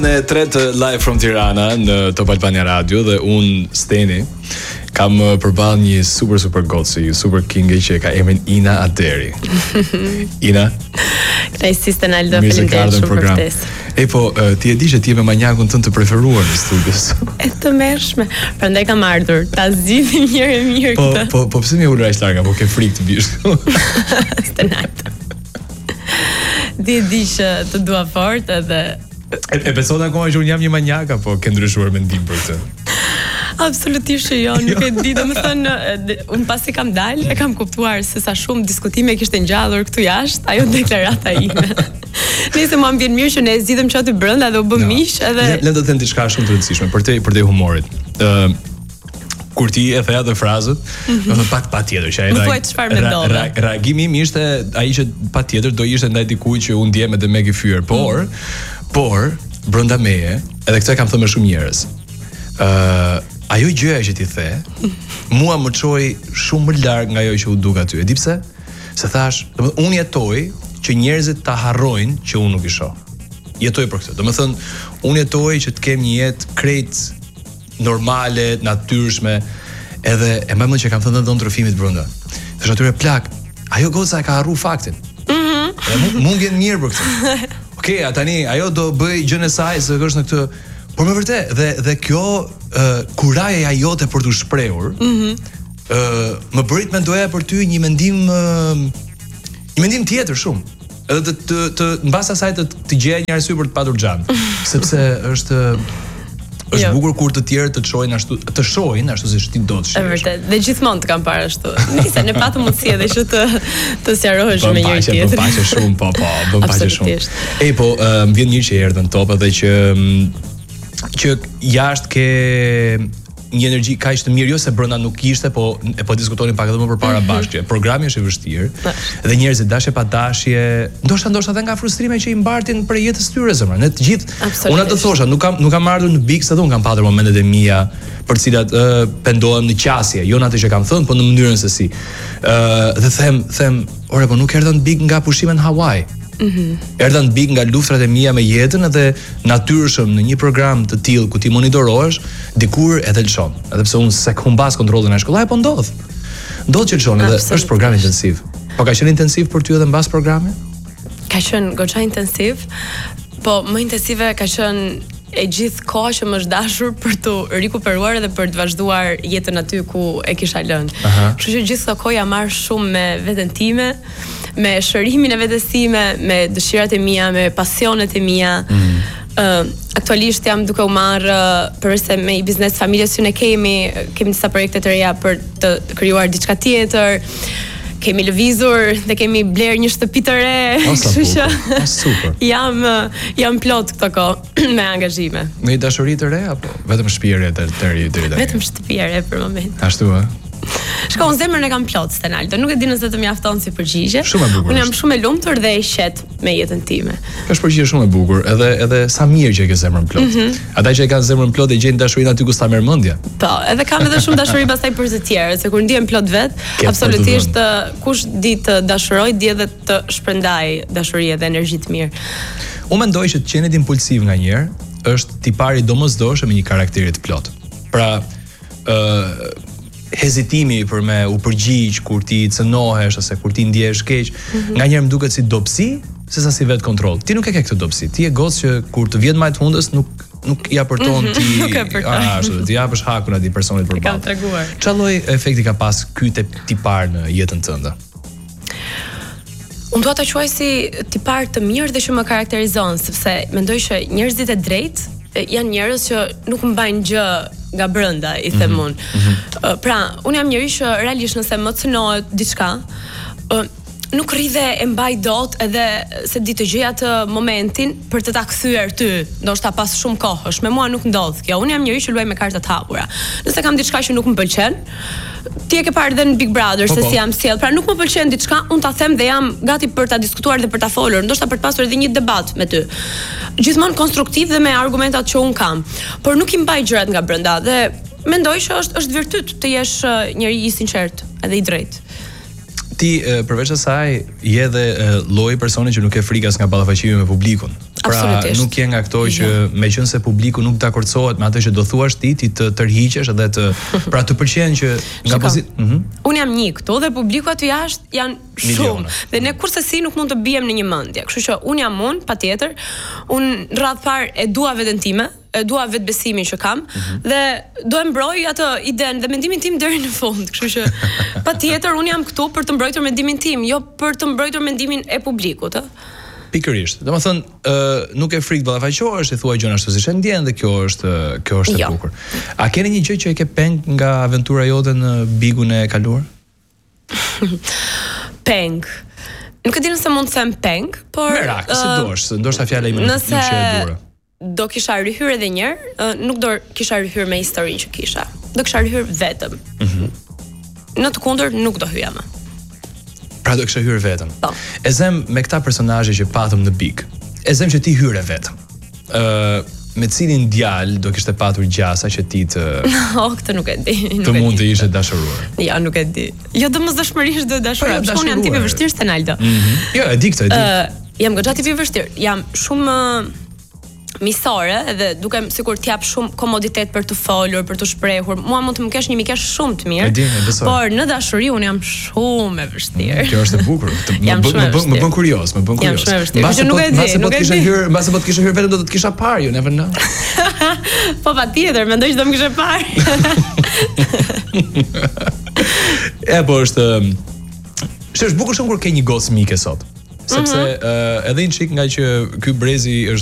Në tretë live from Tirana në Top Albania Radio dhe unë Steni kam përballë një super gocë, super kinge që ka emrin Ina Aderi. Ina. Kënaqësi Stenaldo, faleminderit shumë për ftesë. E po, ti e di që ti je me manjakun tënd të preferuar në studios. E të mërshme. Prandaj kam ardhur ta zgjidhim mirë këtë. Po pse më ulur aq larg, apo ke frikë të bish? Stenaldo. Ti di që të dua fort edhe E beson akoma që unë jam një manjak apo ke ndryshuar mendim për këtë? Absolutisht që jo, nuk e di, domethënë unë pasi kam dalë, e kam kuptuar se sa shumë diskutime kishte ngjallur këtu jashtë, ajo deklarata ime. Nëse më vjen mirë që ne zgjidhem çati brenda dhe u bëm miq edhe le të them diçka shumë të rëndësishme për te humorit. Kur ti e the atë frazën, do të patjetër që ai reagimi im ishte ai që patjetër do ishte ndaj dikujt që unë ndjem edhe me gëfyer, por brenda meje, edhe këtë kam thënë me shumë njerëz. Ajo gjëja që ti the, mua më çoi shumë më larg nga ajo që u duk aty. E di pse? Se thash, domethënë unë jetoj që njerëzit ta harrojnë që unë nuk i shoh. Jetoj për këtë. Domethënë unë jetoj që të kem një jetë krejt normale, natyrshme, edhe e më që kam thënë ndonjë trofimit brenda. Thash atyre plak, ajo goca e ka harruar faktin. Mund vjen mirë për këtë. Okej, tani ajo do bëj gjën e saj se është në këtë. Por më vërtet, dhe kjo kuraja jote për t'u shprehur, më bëri të mendoja për ty një mendim tjetër shumë. Edhe të mbas asaj të gjej një arsye për të patur xhan, sepse është bukur kur të tjerë të shohin ashtu siç ti do të shohësh. Është vërtet, dhe gjithmonë të kam parë ashtu. Nëse ne patëm mundësi edhe që të sqarohesh me njëri tjetrin. Bëm paqe shumë, bëm paqe shumë. Ej, po, më vjen mirë që erdhën Top edhe që jashtë ke një energji kaq të mirë, jo se brenda nuk ishte, po diskutonin pak edhe më përpara bashkë. Programi është i vështirë dhe njerëzit dashje pa dashje, ndoshta edhe nga frustrime që i mbartin për jetës tyre zemra. Ne të gjithë, unë atë thosha, nuk kam ardhur në big, se unë kam patur momentet e mia për të cilat pendohem në qasje, jo në atë që kam thënë, po në mënyrën se si. Dhe them, ore, po nuk erdhën big nga pushimet në Hawaii. Erdhën big nga luftrat e mia me jetën edhe natyrshëm në një program të tillë ku ti monitorohesh, dikur edhe lëshon. Edhe pse unë se humbas kontrollin e shkollës, po ndodh që lëshon edhe është program intensiv. Po ka qenë intensiv për ty edhe mbas programit? Ka qenë goxha intensiv, po më intensive ka qenë e gjithë koha që më është dashur për të rikuperuar edhe për të vazhduar jetën aty ku e kisha lënë. Kështu që gjithë kohë jam marrë shumë me veten time, me shërimin e vetes time, me dëshirat e mia, me pasionet e mia. Aktualisht jam duke u marrë përse me i biznes familjes që ne kemi disa projekte të reja për të krijuar diçka tjetër. Kemi lëvizur dhe kemi bler një shtëpi të re, kështu që super. Jam plot këtë kohë me angazhime. Me dashuri të re apo vetëm shtëpi e re të re deri tani? Vetëm shtëpi e re për moment. Ashtu ë. Shkon zemrën e kam plot Stenaldo, nuk e di nëse të mjafton si përgjigje. Shumë e bukur. Unë jam shumë e lumtur dhe e qet me jetën time. Është përgjigje shumë e bukur, edhe sa mirë që e ke zemrën plot. Ata që e kanë zemrën plot e gjejnë dashurinë aty ku sta merr mendja. Po, edhe kam edhe shumë dashuri pastaj për të tjerë, se kur ndihem plot vet, absolutisht kush di të dashuroj, di edhe të shpërndaj dashuri dhe energji të mirë. Unë mendoj që të qenit impulsiv nganjëherë është tipari domosdoshëm me një karakter të plot. Pra, hezitimi për me u përgjigj kur ti cënohesh ose kur ti ndjehesh keq, nganjëherë më duket si dobësi, sesa si vet kontroll. Ti nuk e ke këtë dobësi. Ti je gocë që kur të vjen majt hundës nuk ja përton ti. Ashtu, ti japësh hakun atij personit përballë. Kam treguar. Çfarë lloj efekti ka pas ky tipar në jetën tënde? Unë dua ta quaj si tipar të mirë dhe që më karakterizon, sepse mendoj që njerëzit e drejtë janë njerëz që nuk mbajnë gjë nga brenda, i them unë. Pra, unë jam njëri që realisht nëse më cënohet diçka, nuk rri dhe e mbaj dot edhe se di të gjej atë momentin për të ta kthyer ty, ndoshta pas shumë kohësh. Me mua nuk ndodh kjo. Unë jam njëri që luaj me karta të hapura. Nëse kam diçka që nuk më pëlqen, ti e ke parë edhe në Big Brother se si jam sjell. Pra nuk më pëlqen diçka, unë ta them dhe jam gati për ta diskutuar dhe për ta folur, ndoshta për të pasur edhe një debat me ty. Gjithmonë konstruktiv dhe me argumentat që un kam, por nuk i mbaj gjërat nga brenda dhe mendoj që është virtyt të jesh njëri i sinqert edhe i drejtë. Ti përveç asaj je edhe lloji personi që nuk e frikas nga ballafaqimi me publikun. Pra nuk je nga këto që meqense publiku nuk dakordsohet me atë që do thuash ti të tërhiqesh edhe pra të pëlqen që nga Unë jam një këtu dhe publiku aty jashtë janë shumë. Dhe ne kurse si nuk mund të bijem në një mendje. Kështu që unë jam unë, patjetër. Unë radh parë e dua veten time, e dua vetë besimin që kam dhe do e mbroj atë idenë dhe mendimin tim deri në fund. Kështu që patjetër unë jam këtu për të mbrojtur mendimin tim, jo për të mbrojtur mendimin e publikut, Pikërisht. Domethënë, nuk e frikë ballafaqohesh, i thua gjëra ashtu siç e ndjen dhe kjo është e bukur. A keni një gjë që e ke peng nga aventura jote në Bigun e kaluar? Peng. Nuk e di nëse mund të them peng, por merak, si dosh, ndoshta fjala ime nuk është e durë. Do kisha rihyrë edhe një herë, nuk do kisha rihyrë me historinë që kisha. Do kisha rihyrë vetëm. Në të kundërt nuk do hyja më. Pra do kisha hyrë vetëm. E zem me këta personazhe që patëm në Big. E zem që ti hyre vetëm. Me cilin djalë do kishte patur gjasa që ti të këtë nuk e di. Të mund të ishe dashuruar. Ja, nuk e di. Jo domosdoshmërisht do dashurohem. Unë jam tip i vështirë se Naldo. Jo, e di këtë, e di. Jam goxha tip i vështirë. Jam shumë misore dhe dukem sikur t'jap shumë komoditet për të folur, për të shprehur. Mua mund të më kesh një mikesh shumë të mirë. Por në dashuri unë jam shumë e vështirë. Kjo është e bukur. Më bën kurioz, Jam shumë e vështirë. Nuk e di, nuk e di. Mbase po të kishe hyrë vetëm do të kisha parë, you never know. Po patjetër, mendoj që do më kishe parë. Po është bukur shumë kur ke një gocë mike sot. Sepse edhe një çik nga që ky brezi është